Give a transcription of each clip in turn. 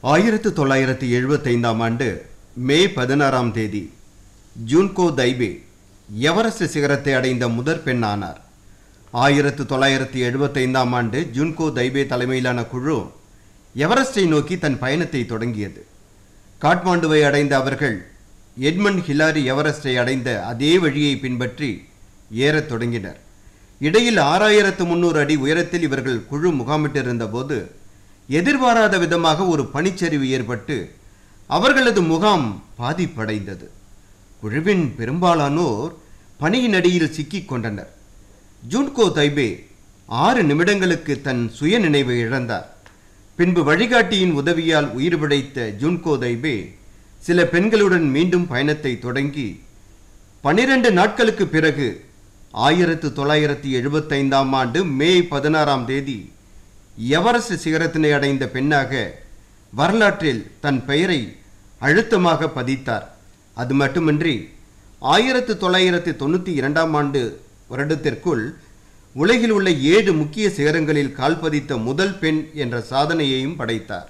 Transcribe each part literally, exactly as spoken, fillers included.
ஆயிரத்து தொள்ளாயிரத்து எழுபத்தைந்தாம் ஆண்டு மே பதினாறாம் தேதி ஜூன்கோ தைபே எவரெஸ்ட் சிகரத்தை அடைந்த முதற் பெண் ஆனார். ஆயிரத்து தொள்ளாயிரத்து எழுபத்தைந்தாம் ஆண்டு ஜூன்கோ தைபே தலைமையிலான குழு எவரெஸ்டை நோக்கி தன் பயணத்தை தொடங்கியது. காட்மாண்டுவை அடைந்த அவர்கள் எட்மண்ட் ஹிலாரி எவரெஸ்டை அடைந்த அதே வழியை பின்பற்றி ஏறத் தொடங்கினர். இடையில் ஆறாயிரத்து முன்னூறு அடி உயரத்தில் இவர்கள் குழு முகாமிட்டிருந்த போது எதிர்பாராத விதமாக ஒரு பனிச்சரிவு ஏற்பட்டு அவர்களது முகாம் பாதிப்படைந்தது. குழுவின் பெரும்பாலானோர் பனியின் அடியில் சிக்கிக் கொண்டனர். ஜூன்கோ தைபே ஆறு நிமிடங்களுக்கு தன் சுய நினைவை இழந்தார். பின்பு வழிகாட்டியின் உதவியால் உயிர் பிழைத்த ஜூன்கோ தைபே சில பெண்களுடன் மீண்டும் பயணத்தை தொடங்கி பனிரெண்டு நாட்களுக்கு பிறகு ஆயிரத்து தொள்ளாயிரத்தி எழுபத்தைந்தாம் ஆண்டு மே பதினாறாம் தேதி எவரெஸ்ட் சிகரத்தினை அடைந்த பெண்ணாக வரலாற்றில் தன் பெயரை அழுத்தமாக பதித்தார். அது மட்டுமின்றி ஆயிரத்து தொள்ளாயிரத்தி தொண்ணூற்றி இரண்டாம் ஆண்டு வருடத்திற்குள் உலகில் உள்ள ஏழு முக்கிய சிகரங்களில் கால்பதித்த முதல் பெண் என்ற சாதனையையும் படைத்தார்.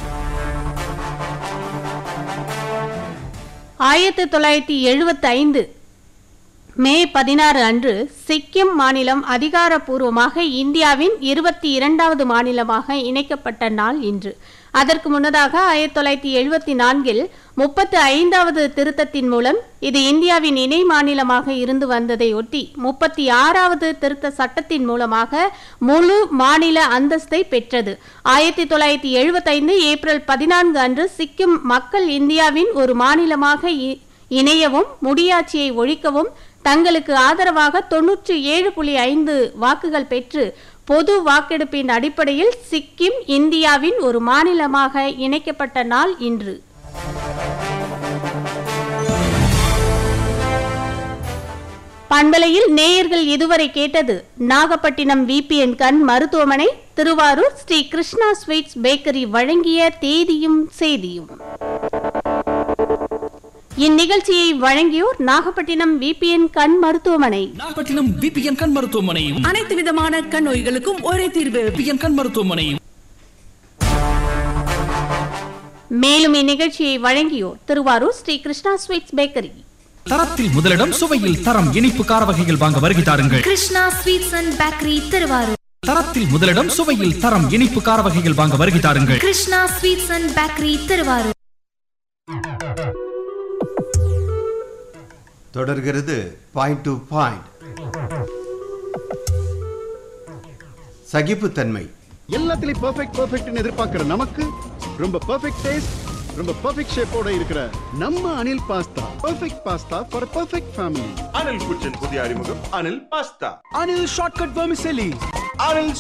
ஆயிரத்தி தொள்ளாயிரத்தி எழுபத்தி ஐந்து மே பதினாறு அன்று சிக்கிம் மாநிலம் அதிகாரப்பூர்வமாக இந்தியாவின் இருபத்தி இரண்டாவது மாநிலமாக இணைக்கப்பட்ட நாள் இன்று. அதற்கு முன்னதாக ஆயிரத்தி தொள்ளாயிரத்தி எழுபத்தி நான்கில் முப்பத்தி ஐந்தாவது திருத்தத்தின் மூலம் இது இந்தியாவின் இணை மாநிலமாக இருந்து வந்ததை ஒட்டி முப்பத்தி ஆறாவது திருத்த சட்டத்தின் மூலமாக முழு மாநில அந்தஸ்தை பெற்றது. ஆயிரத்தி தொள்ளாயிரத்தி எழுபத்தி ஐந்து ஏப்ரல் பதினான்கு அன்று சிக்கிம் மக்கள் இந்தியாவின் ஒரு மாநிலமாக இணையவும் முடியாட்சியை ஒழிக்கவும் தங்களுக்கு ஆதரவாக தொன்னூற்றி ஏழு புள்ளி ஐந்து வாக்குகள் பெற்று பொது வாக்கெடுப்பின் அடிப்படையில் சிக்கிம் இந்தியாவின் ஒரு மாநிலமாக இணைக்கப்பட்ட நாள் இன்று. பண்பலையில் நேயர்கள் இதுவரை கேட்டது நாகப்பட்டினம் விபிஎன் கண் மருத்துவமனை, திருவாரூர் ஸ்ரீ கிருஷ்ணா ஸ்வீட்ஸ் பேக்கரி வழங்கிய தேதியும் செய்தியும். இந்நிகழ்ச்சியை வழங்கியோர் நாகப்பட்டினம் விபிஎன் கண் மருத்துவமனை. நாகப்பட்டினம் விபிஎன் கண் மருத்துவமனை அனைத்து விதமான கண் நோய்களுக்கும் ஒரே தீர்வு. விபிஎன் கண் மருத்துவமனை. மேலும் இந்நிகழ்ச்சியை வழங்கியோர் திருவாரூர் ஸ்ரீ கிருஷ்ணா ஸ்வீட்ஸ் பேக்கரி. தரத்தில் முதலிடம், சுவையில் தரம். இனிப்பு கார வகைகள் வாங்க வருகை தாருங்கள். Krishna sweets and bakery, Thiruvarur. தரத்தில் முதலிடம், சுவையில் தரம். இனிப்பு கார வகைகள் வாங்க வருகை தாருங்கள். Krishna sweets and bakery, Thiruvarur. தொடர்கிறது பாயிண்ட் டு பாயிண்ட். சகிப்புத்தன்மை. எல்லாத்துலயும் பெர்ஃபெக்ட் பெர்ஃபெக்ட்னு எதிர்பார்க்கிற நமக்கு ரொம்ப பெர்ஃபெக்ட் டேஸ்ட், ரொம்ப பெர்ஃபெக்ட் ஷேப்போட இருக்கிற நம்ம Anil pasta. Perfect pasta for perfect family. Anil குச்சின் புதிய அறிமுகம் Anil pasta. Anil shortcut vermicelli. Anil